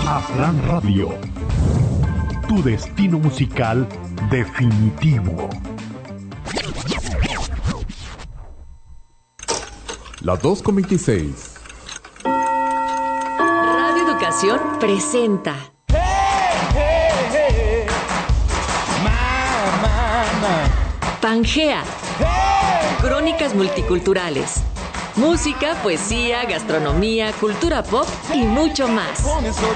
Aslan Radio, tu destino musical definitivo. Las 2:26. Radio Educación presenta. Pangea. Crónicas multiculturales. Música, poesía, gastronomía, cultura pop y mucho más.